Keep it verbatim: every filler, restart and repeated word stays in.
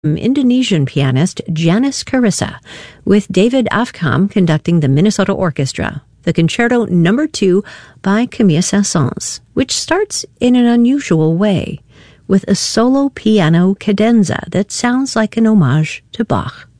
Indonesian pianist Janis Carissa, with David Afkham conducting the Minnesota Orchestra, the Concerto Number two by Camille Saint-Saëns, which starts in an unusual way, with a solo piano cadenza that sounds like an homage to Bach.